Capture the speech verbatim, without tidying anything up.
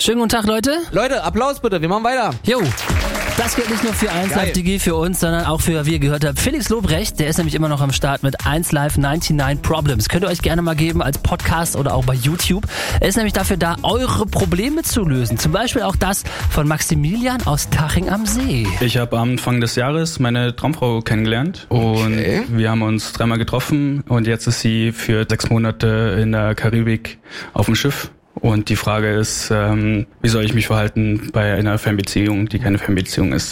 Schönen guten Tag, Leute. Leute, Applaus bitte, wir machen weiter. Jo. Das gilt nicht nur für eins Live D G für uns, sondern auch für, wie ihr gehört habt, Felix Lobrecht. Der ist nämlich immer noch am Start mit eins Live neunundneunzig Problems. Könnt ihr euch gerne mal geben als Podcast oder auch bei YouTube. Er ist nämlich dafür da, eure Probleme zu lösen. Zum Beispiel auch das von Maximilian aus Taching am See. Ich habe am Anfang des Jahres meine Traumfrau kennengelernt und okay. wir haben uns dreimal getroffen und jetzt ist sie für sechs Monate in der Karibik auf dem Schiff. Und die Frage ist, ähm, wie soll ich mich verhalten bei einer Fernbeziehung, die keine Fernbeziehung ist?